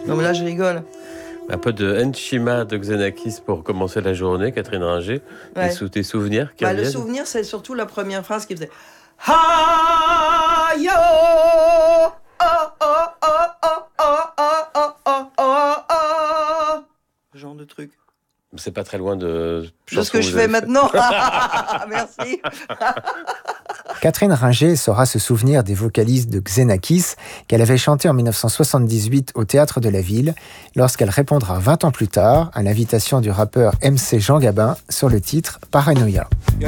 Non mais là je rigole. Un peu de Enchima de Xenakis pour commencer la journée, Catherine Ringer. Ouais. Tes souvenirs qui Le reviennent. souvenir, c'est surtout la première phrase qui faisait Ha yo oh oh oh oh oh oh oh oh oh. Ce genre de truc. C'est pas très loin de ce que je fais maintenant. Merci. Catherine Ringer saura se souvenir des vocalises de Xenakis qu'elle avait chanté en 1978 au Théâtre de la Ville lorsqu'elle répondra 20 ans plus tard à l'invitation du rappeur MC Jean Gabin sur le titre Paranoia.